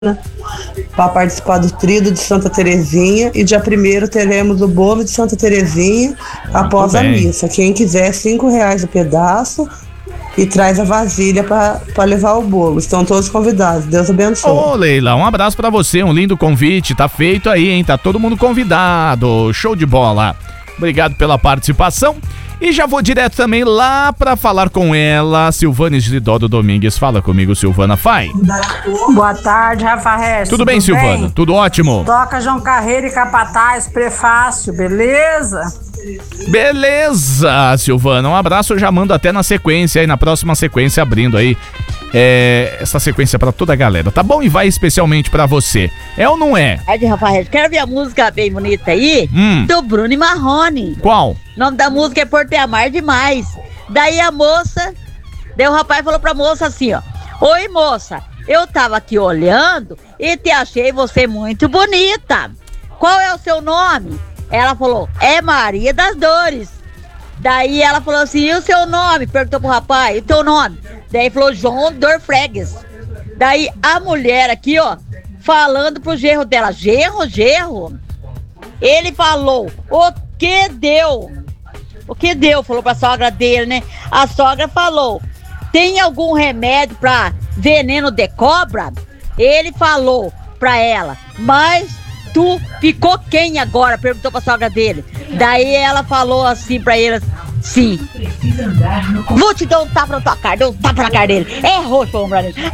para participar do Trido de Santa Terezinha, e dia 1º teremos o bolo de Santa Terezinha após a missa. Quem quiser, R$5 o pedaço, e traz a vasilha para levar o bolo. Estão todos convidados. Deus abençoe. Ô, Leila, um abraço pra você, um lindo convite, tá feito aí, hein? Tá todo mundo convidado. Show de bola. Obrigado pela participação. E já vou direto também lá pra falar com ela, Silvana Islidodo Domingues. Fala comigo, Silvana, vai. Boa tarde, Rafa Reis. Tudo bem, Silvana? Tudo ótimo? Toca João Carreiro e Capataz, prefácio, beleza? Beleza, Silvana, um abraço, eu já mando até na sequência aí, na próxima sequência, abrindo aí essa sequência pra toda a galera, tá bom? E vai especialmente pra você, é ou não é? É de Rafael, quero ver a música bem bonita aí, do Bruno e Marrone. Qual? O nome da música é Por Te Amar Demais. Daí o rapaz falou pra moça assim, ó: oi, moça, eu tava aqui olhando e te achei você muito bonita. Qual é o seu nome? Ela falou: é Maria das Dores. Daí ela falou assim: e o seu nome? Perguntou pro rapaz: e o teu nome? Daí falou: João Dorfregues. Daí a mulher aqui, ó, falando pro genro dela: genro? Ele falou: o que deu? O que deu? Falou pra sogra dele, né? A sogra falou: tem algum remédio pra veneno de cobra? Ele falou pra ela: mas tu ficou quem agora? Perguntou pra sogra dele. Daí ela falou assim pra ele: sim, vou te dar um tapa na tua cara. Deu um tapa na cara dele. É roxo, vamos pra ele.